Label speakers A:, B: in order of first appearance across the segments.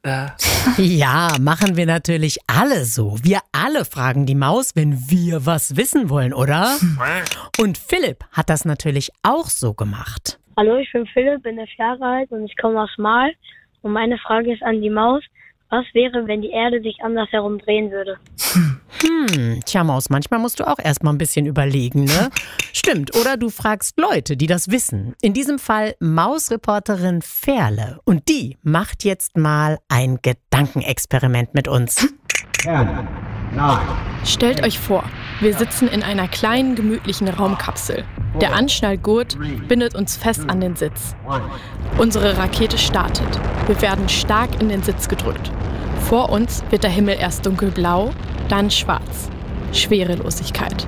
A: Ja, machen wir natürlich alle so. Wir alle fragen die Maus, wenn wir was wissen wollen, oder? Und Philipp hat das natürlich auch so gemacht.
B: Hallo, ich bin Philipp, bin 11 Jahre alt und ich komme aus Marl. Und meine Frage ist an die Maus, was wäre, wenn die Erde sich andersherum drehen würde?
A: Tja, Maus, manchmal musst du auch erstmal ein bisschen überlegen, ne? Stimmt, oder du fragst Leute, die das wissen. In diesem Fall Mausreporterin Ferle. Und die macht jetzt mal ein Gedankenexperiment mit uns.
C: 10, 9.
D: Stellt euch vor, wir sitzen in einer kleinen, gemütlichen Raumkapsel. Der Anschnallgurt bindet uns fest an den Sitz. Unsere Rakete startet. Wir werden stark in den Sitz gedrückt. Vor uns wird der Himmel erst dunkelblau, dann schwarz. Schwerelosigkeit.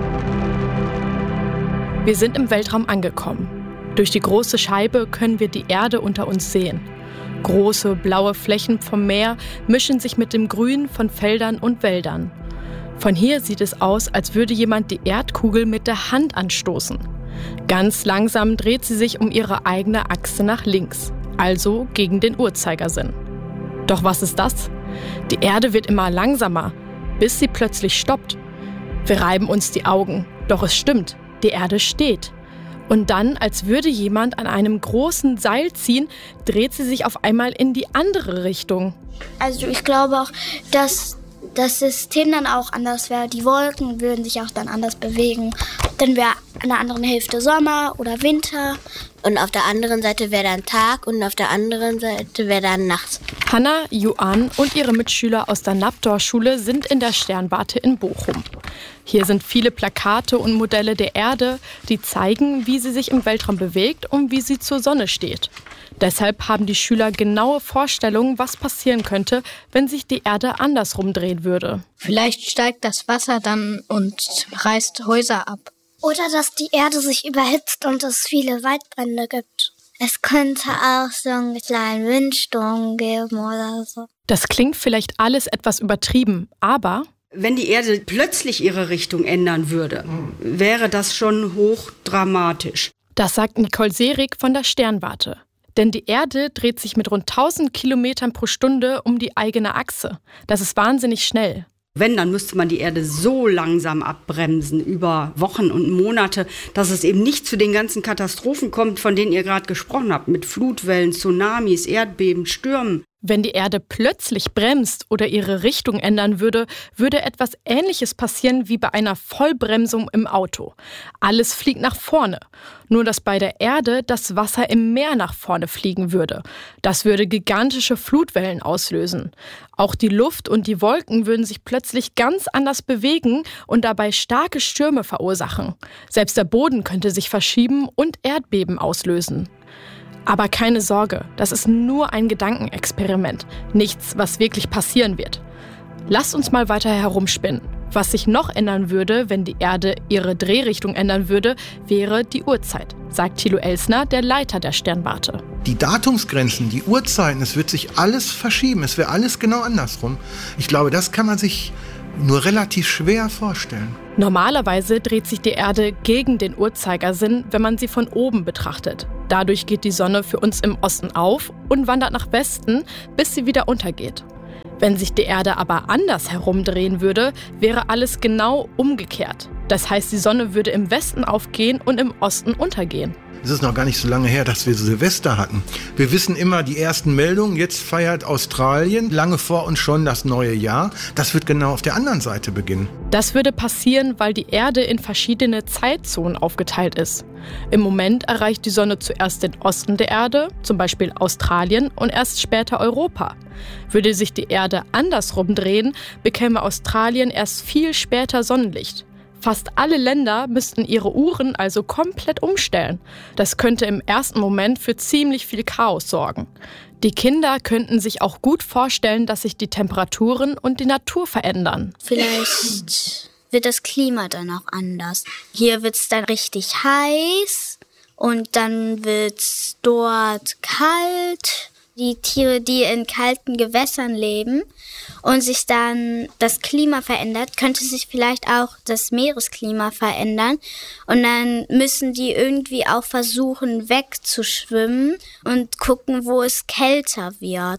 D: Wir sind im Weltraum angekommen. Durch die große Scheibe können wir die Erde unter uns sehen. Große, blaue Flächen vom Meer mischen sich mit dem Grün von Feldern und Wäldern. Von hier sieht es aus, als würde jemand die Erdkugel mit der Hand anstoßen. Ganz langsam dreht sie sich um ihre eigene Achse nach links, also gegen den Uhrzeigersinn. Doch was ist das? Die Erde wird immer langsamer, bis sie plötzlich stoppt. Wir reiben uns die Augen, doch es stimmt, die Erde steht. Und dann, als würde jemand an einem großen Seil ziehen, dreht sie sich auf einmal in die andere Richtung.
E: Also ich glaube auch, dass das System dann auch anders wäre. Die Wolken würden sich auch dann anders bewegen. Dann wäre an der anderen Hälfte Sommer oder Winter.
F: Und auf der anderen Seite wäre dann Tag und auf der anderen Seite wäre dann Nacht.
D: Hanna, Juan und ihre Mitschüler aus der Nabdor-Schule sind in der Sternwarte in Bochum. Hier sind viele Plakate und Modelle der Erde, die zeigen, wie sie sich im Weltraum bewegt und wie sie zur Sonne steht. Deshalb haben die Schüler genaue Vorstellungen, was passieren könnte, wenn sich die Erde andersrum drehen würde.
G: Vielleicht steigt das Wasser dann und reißt Häuser ab.
E: Oder dass die Erde sich überhitzt und es viele Waldbrände gibt. Es könnte auch so einen kleinen Windsturm geben oder so.
D: Das klingt vielleicht alles etwas übertrieben, aber
H: wenn die Erde plötzlich ihre Richtung ändern würde, wäre das schon hochdramatisch.
D: Das sagt Nicole Serig von der Sternwarte. Denn die Erde dreht sich mit rund 1000 Kilometern pro Stunde um die eigene Achse. Das ist wahnsinnig schnell.
H: Wenn, dann müsste man die Erde so langsam abbremsen, über Wochen und Monate, dass es eben nicht zu den ganzen Katastrophen kommt, von denen ihr gerade gesprochen habt, mit Flutwellen, Tsunamis, Erdbeben, Stürmen.
D: Wenn die Erde plötzlich bremst oder ihre Richtung ändern würde, würde etwas Ähnliches passieren wie bei einer Vollbremsung im Auto. Alles fliegt nach vorne. Nur dass bei der Erde das Wasser im Meer nach vorne fliegen würde. Das würde gigantische Flutwellen auslösen. Auch die Luft und die Wolken würden sich plötzlich ganz anders bewegen und dabei starke Stürme verursachen. Selbst der Boden könnte sich verschieben und Erdbeben auslösen. Aber keine Sorge, das ist nur ein Gedankenexperiment. Nichts, was wirklich passieren wird. Lasst uns mal weiter herumspinnen. Was sich noch ändern würde, wenn die Erde ihre Drehrichtung ändern würde, wäre die Uhrzeit, sagt Thilo Elsner, der Leiter der Sternwarte.
I: Die Datumsgrenzen, die Uhrzeiten, es wird sich alles verschieben. Es wäre alles genau andersrum. Ich glaube, das kann man sich nur relativ schwer vorstellen.
D: Normalerweise dreht sich die Erde gegen den Uhrzeigersinn, wenn man sie von oben betrachtet. Dadurch geht die Sonne für uns im Osten auf und wandert nach Westen, bis sie wieder untergeht. Wenn sich die Erde aber anders herumdrehen würde, wäre alles genau umgekehrt. Das heißt, die Sonne würde im Westen aufgehen und im Osten untergehen.
I: Es ist noch gar nicht so lange her, dass wir Silvester hatten. Wir wissen immer die ersten Meldungen. Jetzt feiert Australien lange vor uns schon das neue Jahr. Das wird genau auf der anderen Seite beginnen.
D: Das würde passieren, weil die Erde in verschiedene Zeitzonen aufgeteilt ist. Im Moment erreicht die Sonne zuerst den Osten der Erde, zum Beispiel Australien, und erst später Europa. Würde sich die Erde andersrum drehen, bekäme Australien erst viel später Sonnenlicht. Fast alle Länder müssten ihre Uhren also komplett umstellen. Das könnte im ersten Moment für ziemlich viel Chaos sorgen. Die Kinder könnten sich auch gut vorstellen, dass sich die Temperaturen und die Natur verändern.
E: Vielleicht wird das Klima dann auch anders. Hier wird es dann richtig heiß und dann wird es dort kalt. Die Tiere, die in kalten Gewässern leben und sich dann das Klima verändert, könnte sich vielleicht auch das Meeresklima verändern. Und dann müssen die irgendwie auch versuchen, wegzuschwimmen und gucken, wo es kälter wird.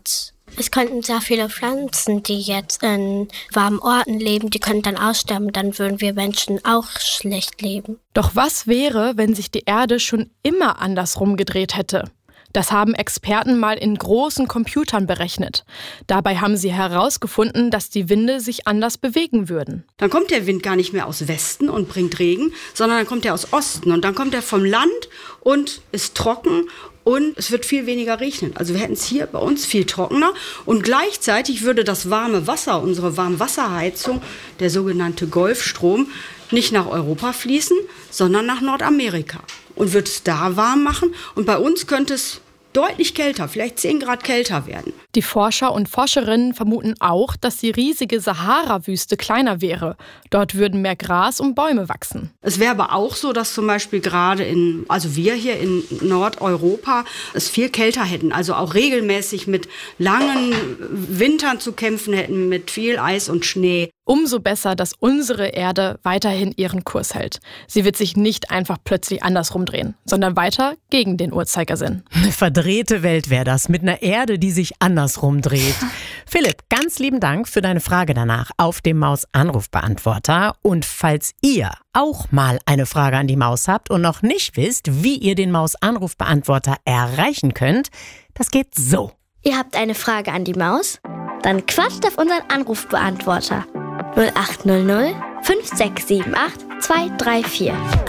F: Es könnten sehr viele Pflanzen, die jetzt in warmen Orten leben, die könnten dann aussterben. Dann würden wir Menschen auch schlecht leben.
D: Doch was wäre, wenn sich die Erde schon immer andersrum gedreht hätte? Das haben Experten mal in großen Computern berechnet. Dabei haben sie herausgefunden, dass die Winde sich anders bewegen würden.
H: Dann kommt der Wind gar nicht mehr aus Westen und bringt Regen, sondern dann kommt er aus Osten. Und dann kommt er vom Land und ist trocken und es wird viel weniger regnen. Also wir hätten es hier bei uns viel trockener. Und gleichzeitig würde das warme Wasser, unsere Warmwasserheizung, der sogenannte Golfstrom, nicht nach Europa fließen, sondern nach Nordamerika. Und wird es da warm machen. Und bei uns könnte es deutlich kälter, vielleicht 10 Grad kälter werden.
D: Die Forscher und Forscherinnen vermuten auch, dass die riesige Sahara-Wüste kleiner wäre. Dort würden mehr Gras und Bäume wachsen.
H: Es wäre aber auch so, dass zum Beispiel gerade wir hier in Nordeuropa es viel kälter hätten. Also auch regelmäßig mit langen Wintern zu kämpfen hätten, mit viel Eis und Schnee.
D: Umso besser, dass unsere Erde weiterhin ihren Kurs hält. Sie wird sich nicht einfach plötzlich andersrum drehen, sondern weiter gegen den Uhrzeigersinn.
A: Eine verdrehte Welt wäre das, mit einer Erde, die sich andersrum dreht. Philipp, ganz lieben Dank für deine Frage danach auf dem Maus-Anrufbeantworter. Und falls ihr auch mal eine Frage an die Maus habt und noch nicht wisst, wie ihr den Maus-Anrufbeantworter erreichen könnt, das geht so.
E: Ihr habt eine Frage an die Maus? Dann quatscht auf unseren Anrufbeantworter. 0800 5678 234.